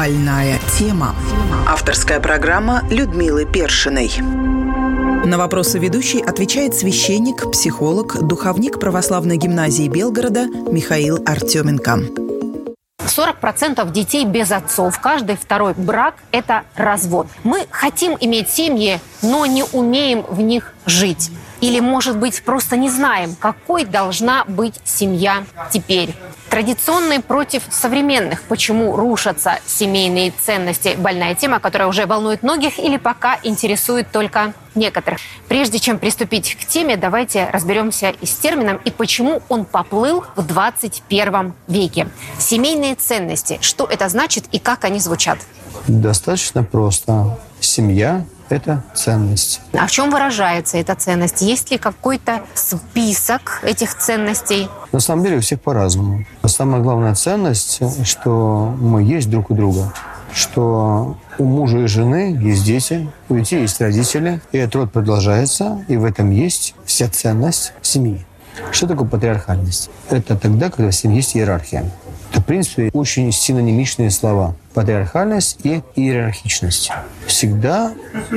Больная тема. Авторская программа Людмилы Першиной. На вопросы ведущей отвечает священник, психолог, духовник православной гимназии Белгорода Михаил Артеменко. 40% детей без отцов. Каждый второй брак – это развод. Мы хотим иметь семьи, но не умеем в них жить. Или, может быть, просто не знаем, какой должна быть семья теперь. Традиционные против современных. Почему рушатся семейные ценности? Больная тема, которая уже волнует многих или пока интересует только некоторых. Прежде чем приступить к теме, давайте разберемся и с термином, и почему он поплыл в 21 веке. Семейные ценности. Что это значит и как они звучат? Достаточно просто. Семья – это ценность. А в чем выражается эта ценность? Есть ли какой-то список этих ценностей? На самом деле у всех по-разному. Самая главная ценность, что мы есть друг у друга. Что у мужа и жены есть дети, у детей есть родители, и этот род продолжается, и в этом есть вся ценность семьи. Что такое патриархальность? Это тогда, когда в семье есть иерархия. Это, в принципе, очень синонимичные слова. Патриархальность и иерархичность. Всегда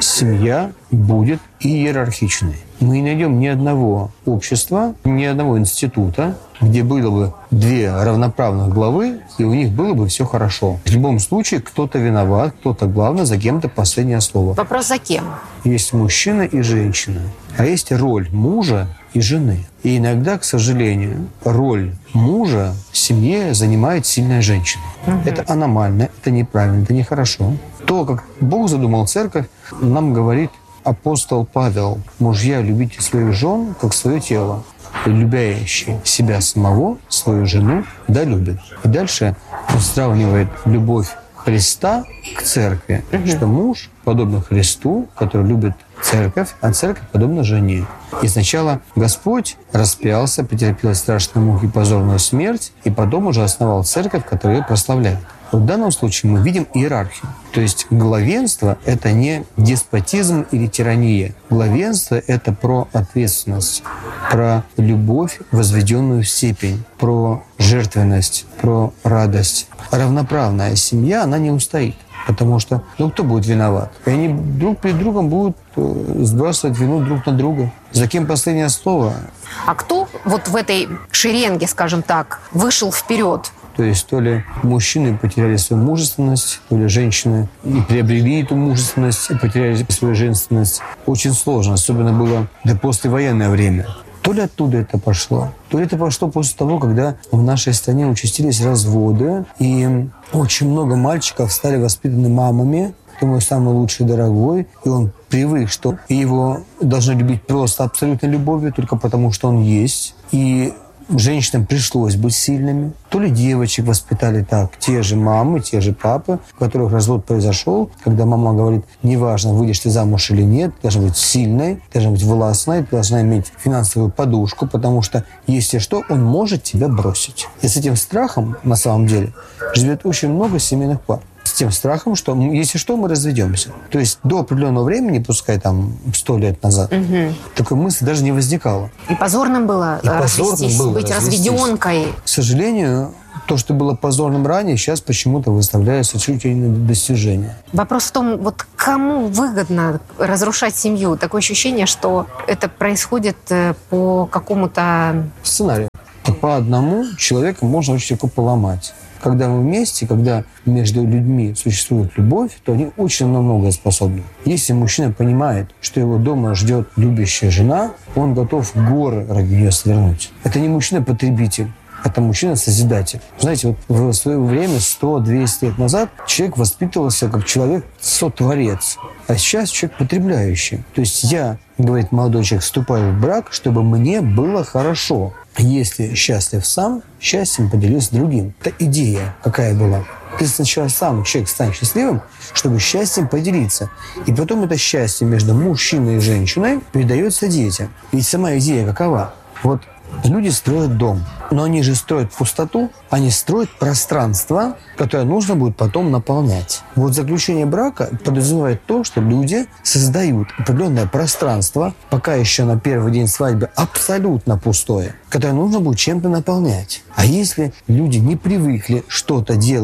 семья будет иерархичной. Мы не найдем ни одного общества, ни одного института, где было бы две равноправных главы, и у них было бы все хорошо. В любом случае, кто-то виноват, кто-то главный, за кем-то последнее слово. Вопрос за кем? Есть мужчина и женщина, а есть роль мужа и жены. И иногда, к сожалению, роль мужа в семье занимает сильная женщина. Это аномально, это неправильно, это нехорошо. То, как Бог задумал церковь, нам говорит апостол Павел: «Мужья, любите своих жен, как свое тело. Любящий себя самого, свою жену, да любит». И дальше он сравнивает любовь Христа к церкви, что муж подобен Христу, который любит церковь, а церковь подобна жене. И сначала Господь распялся, потерпел страшную муку и позорную смерть, и потом уже основал церковь, которая ее прославляет. В данном случае мы видим иерархию. То есть главенство – это не деспотизм или тирания. Главенство – это про ответственность, про любовь, возведенную в степень, про жертвенность, про радость. Равноправная семья, она не устоит. Потому что, кто будет виноват? И они друг перед другом будут сбрасывать вину друг на друга. За кем последнее слово? А кто вот в этой шеренге, скажем так, вышел вперед? То есть то ли мужчины потеряли свою мужественность, то ли женщины и приобрели эту мужественность и потеряли свою женственность. Очень сложно, особенно было до послевоенное время. То ли оттуда это пошло, то ли это пошло после того, когда в нашей стране участились разводы, и очень много мальчиков стали воспитаны мамами. Это мой самый лучший дорогой, и он привык, что его должны любить просто абсолютной любовью, только потому, что он есть. И женщинам пришлось быть сильными. То ли девочек воспитали так, те же мамы, те же папы, у которых развод произошел, когда мама говорит: неважно, выйдешь ты замуж или нет, ты должна быть сильной, ты должна быть властной, ты должна иметь финансовую подушку, потому что, если что, он может тебя бросить. И с этим страхом, на самом деле, живет очень много семейных пар. С тем страхом, что, если что, мы разведемся. То есть до определенного времени, пускай там 100 лет назад, такой мысли даже не возникало. И позорным было развестись, быть разведенкой. К сожалению, то, что было позорным ранее, сейчас почему-то выставляется чуть ли не достижение. Вопрос в том, вот кому выгодно разрушать семью? Такое ощущение, что это происходит по какому-то сценарию. По одному человека можно очень легко поломать. Когда мы вместе, когда между людьми существует любовь, то они очень на многое способны. Если мужчина понимает, что его дома ждет любящая жена, он готов горы ради нее свернуть. Это не мужчина-потребитель, это мужчина-созидатель. Знаете, вот в свое время, 100-200 лет назад, человек воспитывался как человек-сотворец, а сейчас человек потребляющий. То есть я, говорит молодой человек, вступаю в брак, чтобы мне было хорошо. Если счастлив сам, счастьем поделюсь с другим. Это идея какая была. Ты сначала сам, человек, стань счастливым, чтобы счастьем поделиться. И потом это счастье между мужчиной и женщиной передается детям. Ведь сама идея какова? Вот люди строят дом, но они же строят пустоту, они строят пространство, которое нужно будет потом наполнять. Вот заключение брака подразумевает то, что люди создают определенное пространство, пока еще на первый день свадьбы абсолютно пустое, которое нужно будет чем-то наполнять. А если люди не привыкли что-то делать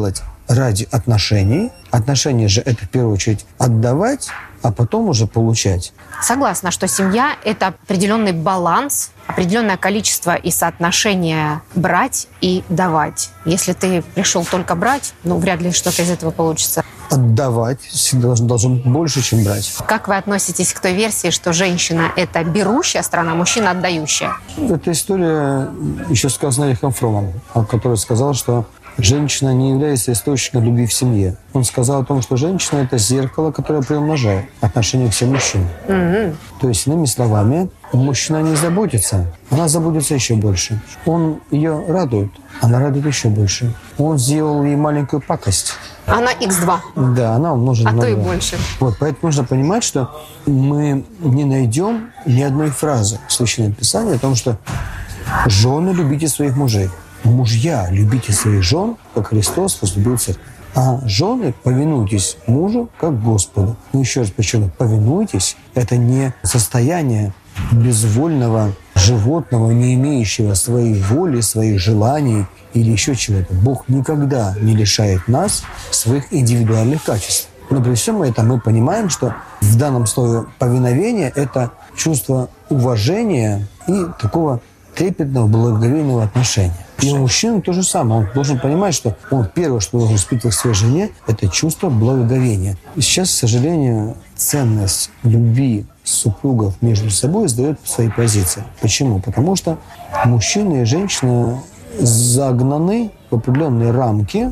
ради отношений. Отношения же это в первую очередь отдавать, а потом уже получать. Согласна, что семья – это определенный баланс, определенное количество и соотношение брать и давать. Если ты пришел только брать, вряд ли что-то из этого получится. Отдавать всегда должен быть больше, чем брать. Как вы относитесь к той версии, что женщина – это берущая сторона, а мужчина – отдающая? Эта история еще сказана Эрихом Фромом, который сказал, что женщина не является источником любви в семье. Он сказал о том, что женщина – это зеркало, которое приумножает отношение к всем мужчинам. То есть, иными словами, мужчина не заботится, она заботится еще больше. Он ее радует, она радует еще больше. Он сделал ей маленькую пакость. Она x2. Да, она умножена на 2. А то и больше. Поэтому нужно понимать, что мы не найдем ни одной фразы в Священном Писании о том, что «жены, любите своих мужей». Мужья, любите своих жен, как Христос возлюбил церковь. А жены, повинуйтесь мужу, как Господу. Еще раз подчеркну, повинуйтесь – это не состояние безвольного животного, не имеющего своей воли, своих желаний или еще чего-то. Бог никогда не лишает нас своих индивидуальных качеств. Но при всем этом мы понимаем, что в данном слове повиновение – это чувство уважения и такого трепетного, благоговейного отношения. И у мужчины то же самое. Он должен понимать, что он первое, что должен испытывать к своей жене, это чувство благоговения. И сейчас, к сожалению, ценность любви супругов между собой сдает свои позиции. Почему? Потому что мужчины и женщины загнаны в определенные рамки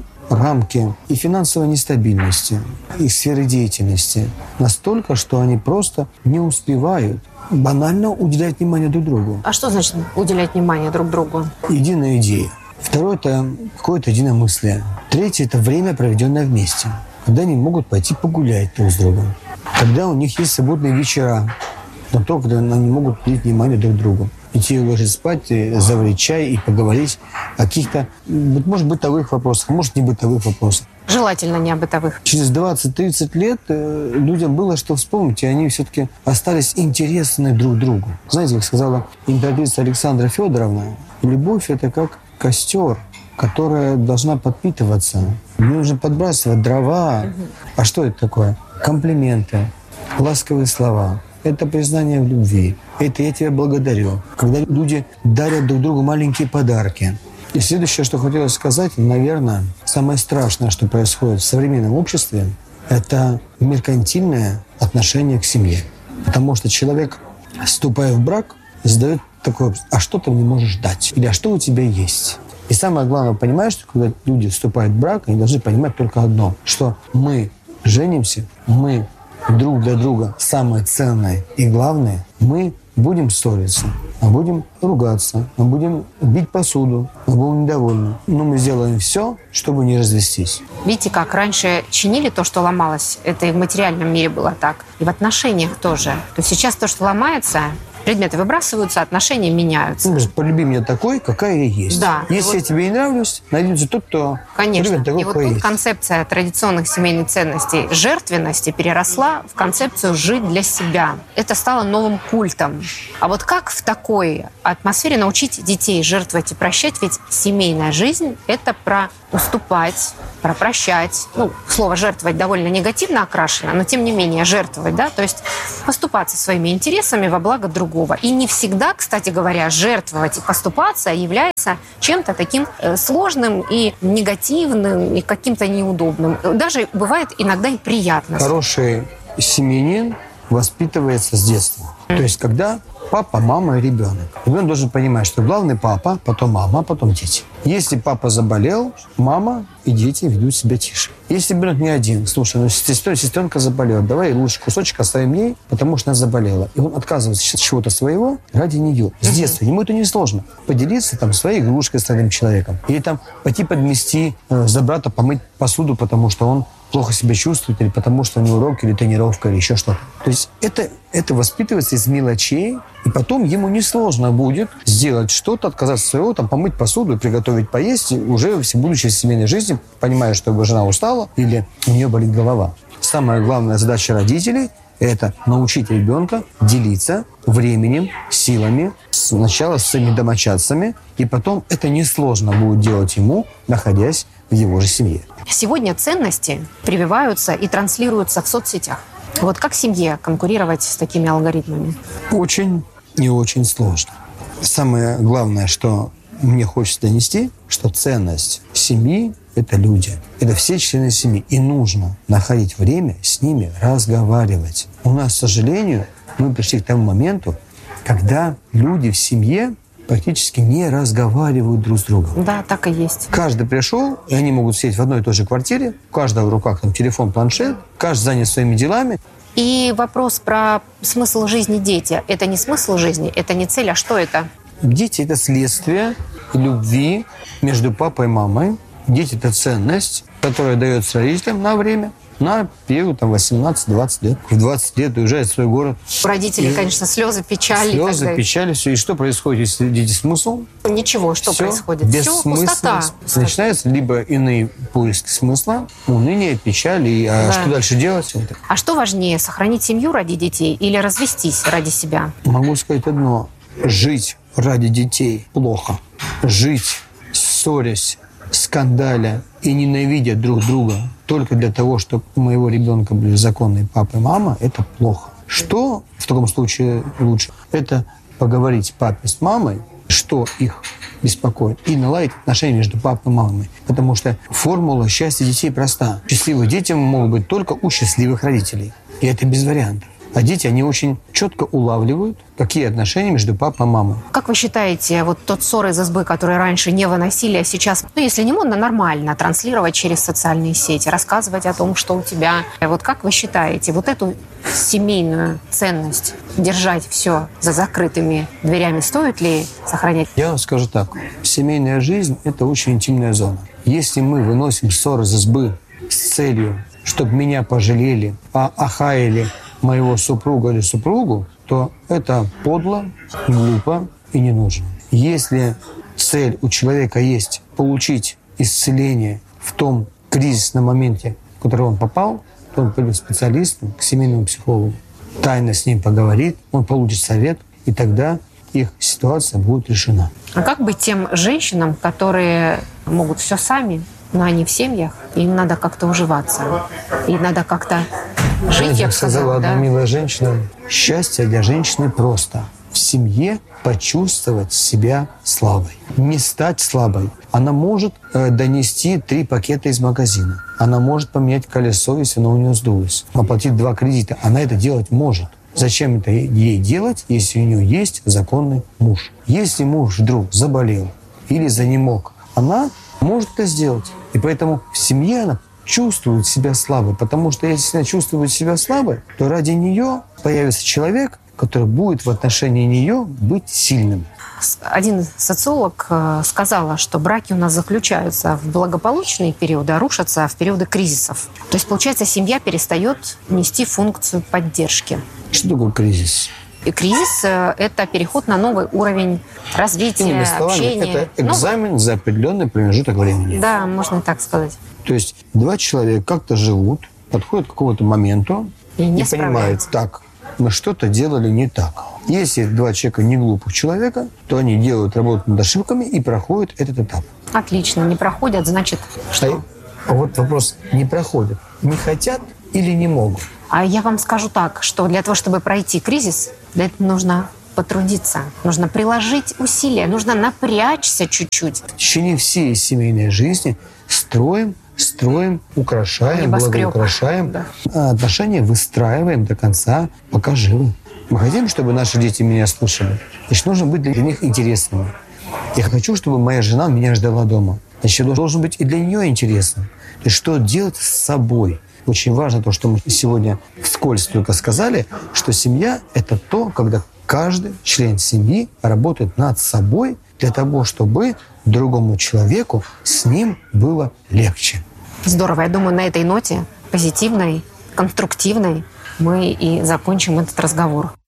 и финансовой нестабильности, и сферы деятельности. Настолько, что они просто не успевают банально уделять внимание друг другу. А что значит уделять внимание друг другу? Единая идея. Второе – это какое-то единомыслие. Третье – это время, проведенное вместе. Когда они могут пойти погулять друг с другом. Когда у них есть свободные вечера. Но только когда они могут уделить внимание друг другу. Идти уложить спать, заварить чай и поговорить о каких-то, может, бытовых вопросах, может, не бытовых вопросах. Желательно не о бытовых. Через 20-30 лет людям было что вспомнить, и они все-таки остались интересны друг другу. Знаете, как сказала императрица Александра Федоровна, любовь – это как костер, которая должна подпитываться. Мне нужно подбрасывать дрова. А что это такое? Комплименты, ласковые слова. Это признание в любви. Это я тебя благодарю. Когда люди дарят друг другу маленькие подарки. И следующее, что хотелось сказать, наверное, самое страшное, что происходит в современном обществе, это меркантильное отношение к семье. Потому что человек, вступая в брак, задает такой вопрос: а что ты мне можешь дать? Или а что у тебя есть? И самое главное, понимаешь, что когда люди вступают в брак, они должны понимать только одно, что мы женимся, мы друг для друга самое ценное и главное, мы будем ссориться, мы будем ругаться, мы будем бить посуду, мы будем недовольны. Но мы сделаем все, чтобы не развестись. Видите, как раньше чинили то, что ломалось, это и в материальном мире было так, и в отношениях тоже. То сейчас то, что ломается, предметы выбрасываются, отношения меняются. Ну, полюби меня такой, какая я есть. Да. Если я тебе не нравлюсь, найдется тот, кто любит такой, и вот какой тут есть. Концепция традиционных семейных ценностей жертвенности переросла в концепцию «жить для себя». Это стало новым культом. А вот как в такой атмосфере научить детей жертвовать и прощать? Ведь семейная жизнь – это про уступать, про прощать. Слово «жертвовать» довольно негативно окрашено, но тем не менее жертвовать, да, то есть поступаться своими интересами во благо другого. И не всегда, кстати говоря, жертвовать и поступаться является чем-то таким сложным и негативным, и каким-то неудобным. Даже бывает иногда и приятно. Хороший семьянин воспитывается с детства. То есть когда папа, мама и ребенок. Ребенок должен понимать, что главный папа, потом мама, потом дети. Если папа заболел, мама и дети ведут себя тише. Если ребенок не один, слушай, сестренка заболела, давай лучше кусочек оставим ей, потому что она заболела. И он отказывается от чего-то своего ради нее. С детства. Ему это несложно. Поделиться своей игрушкой с остальным человеком. Или пойти подмести за брата, помыть посуду, потому что он плохо себя чувствует, или потому что у него урок, или тренировка, или еще что-то. То есть это воспитывается из мелочей, и потом ему несложно будет сделать что-то, отказаться от своего, помыть посуду, приготовить поесть, уже будучи в семейной жизни, понимая, что его жена устала или у нее болит голова. Самая главная задача родителей – это научить ребенка делиться временем, силами, сначала с своими домочадцами, и потом это несложно будет делать ему, находясь в его же семье. Сегодня ценности прививаются и транслируются в соцсетях. Вот как семье конкурировать с такими алгоритмами? Очень и очень сложно. Самое главное, что мне хочется донести, что ценность семьи – это люди. Это все члены семьи. И нужно находить время с ними разговаривать. У нас, к сожалению, мы пришли к тому моменту, когда люди в семье практически не разговаривают друг с другом. Да, так и есть. Каждый пришел, и они могут сидеть в одной и той же квартире, у каждого в руках там телефон, планшет, каждый занят своими делами. И вопрос про смысл жизни дети. Это не смысл жизни, это не цель, а что это? Дети – это следствие любви между папой и мамой. Дети – это ценность, которая дается родителям на время, на период 18-20 лет. В 20 лет уезжает в свой город. У родителей, конечно, слезы, печаль. Слезы, печаль, все. И что происходит, если дети смысл? Ничего, что все происходит? Все пустота. Начинается либо иные поиски смысла, уныние, печаль. А что дальше делать? А что важнее, сохранить семью ради детей или развестись ради себя? Могу сказать одно. Жить ради детей плохо. Жить, ссорясь, скандаля и ненавидя друг друга только для того, чтобы у моего ребенка были законные папа и мама, это плохо. Что в таком случае лучше? Это поговорить папе с мамой, что их беспокоит, и наладить отношения между папой и мамой. Потому что формула счастья детей проста. Счастливые дети могут быть только у счастливых родителей. И это без вариантов. А дети, они очень четко улавливают, какие отношения между папой и мамой. Как вы считаете, вот тот ссор из избы, который раньше не выносили, а сейчас, если не модно, нормально транслировать через социальные сети, рассказывать о том, что у тебя. Вот как вы считаете, вот эту семейную ценность держать все за закрытыми дверями, стоит ли сохранять? Я вам скажу так. Семейная жизнь – это очень интимная зона. Если мы выносим ссор из избы с целью, чтобы меня пожалели, охаяли моего супруга или супругу, то это подло, глупо и не нужно. Если цель у человека есть получить исцеление в том кризисном моменте, в который он попал, то он пойдет к специалисту, к семейному психологу, тайно с ним поговорит, он получит совет, и тогда их ситуация будет решена. А как быть тем женщинам, которые могут все сами, но они в семьях, им надо как-то уживаться, и надо как-то жить, я бы сказала, одна милая женщина, счастье для женщины просто в семье почувствовать себя слабой. Не стать слабой. Она может донести 3 пакета из магазина. Она может поменять колесо, если оно у нее сдулось. Оплатить 2 кредита. Она это делать может. Зачем это ей делать, если у нее есть законный муж? Если муж вдруг заболел или занемог, она может это сделать. И поэтому в семье она чувствует себя слабой. Потому что если она чувствует себя слабой, то ради нее появится человек, который будет в отношении нее быть сильным. Один социолог сказала, что браки у нас заключаются в благополучные периоды, а рушатся в периоды кризисов. То есть, получается, семья перестает нести функцию поддержки. Что такое кризис? И кризис – это переход на новый уровень развития, общения. Это экзамен за определенный промежуток времени. Да, можно так сказать. То есть 2 человека как-то живут, подходят к какому-то моменту и понимают, так, мы что-то делали не так. Если 2 человека не глупых человека, то они делают работу над ошибками и проходят этот этап. Отлично. Не проходят, значит, что? А вот вопрос, не проходят, не хотят или не могут? А я вам скажу так, что для того, чтобы пройти кризис, для этого нужно потрудиться, нужно приложить усилия, нужно напрячься чуть-чуть. В течение всей семейной жизни строим, украшаем, благоукрашаем. Да. Отношения выстраиваем до конца, пока живы. Мы хотим, чтобы наши дети меня слушали. Значит, нужно быть для них интересным. Я хочу, чтобы моя жена меня ждала дома. Значит, должен быть и для нее интересным. То есть, что делать с собой. Очень важно то, что мы сегодня вскользь только сказали, что семья – это то, когда каждый член семьи работает над собой для того, чтобы другому человеку с ним было легче. Здорово. Я думаю, на этой ноте позитивной, конструктивной мы и закончим этот разговор.